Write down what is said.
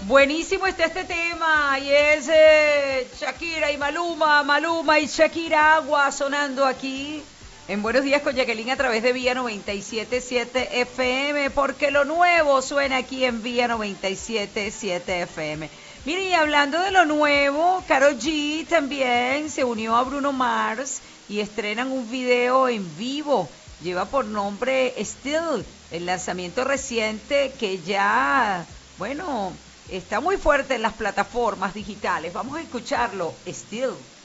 Buenísimo está este tema y es Shakira y Maluma y Shakira Agua sonando aquí en Buenos Días con Jacqueline a través de Vía 97.7 FM, porque lo nuevo suena aquí en Vía 97.7 FM. Mire, y hablando de lo nuevo, Karol G también se unió a Bruno Mars y estrenan un video en vivo. Lleva por nombre Still, el lanzamiento reciente que ya, bueno, está muy fuerte en las plataformas digitales. Vamos a escucharlo, Still.